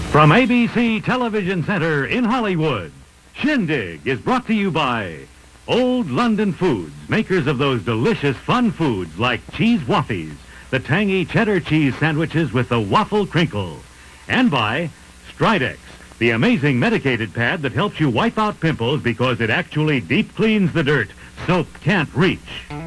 From ABC Television Center in Hollywood, Shindig is brought to you by Old London Foods, makers of those delicious fun foods like cheese waffies, the tangy cheddar cheese sandwiches with the waffle crinkle, and by Stridex, the amazing medicated pad that helps you wipe out pimples because it actually deep cleans the dirt soap can't reach.